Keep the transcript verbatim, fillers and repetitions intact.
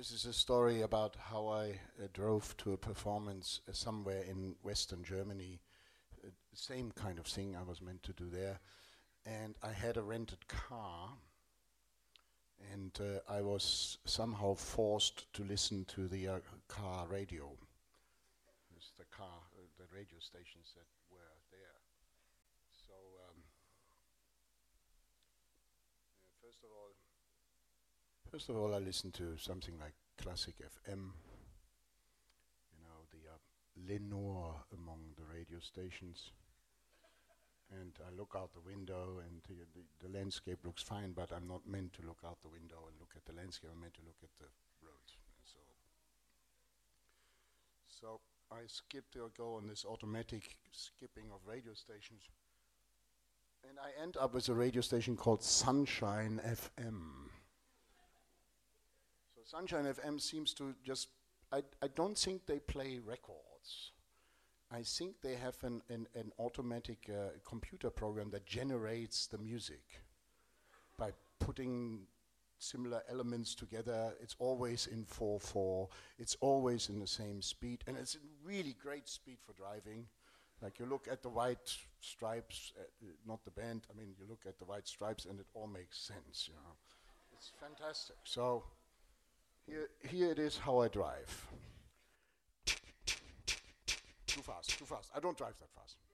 This is a story about how I uh, drove to a performance uh, somewhere in Western Germany. Uh, same kind of thing I was meant to do there. And I had a rented car, and uh, I was somehow forced to listen to the uh, car radio. It's the car, uh, the radio stations that were there. So, um, yeah, first of all, First of all, I listened to something like classic F M, you know, the uh, Lenore among the radio stations. And I look out the window, and the, the, the landscape looks fine, but I'm not meant to look out the window and look at the landscape. I'm meant to look at the road. So, so I skipped or go on this automatic skipping of radio stations, and I end up with a radio station called Sunshine F M. So Sunshine F M seems to just, I, I don't think they play records. I think they have an, an, an automatic uh, computer program that generates the music by putting similar elements together. It's always in four four, it's always in the same speed, and it's a really great speed for driving. Like you look at the White Stripes, uh, not the band, I mean you look at the White Stripes and it all makes sense, you know. It's fantastic. So here, here it is how I drive. Too fast, too fast. I don't drive that fast.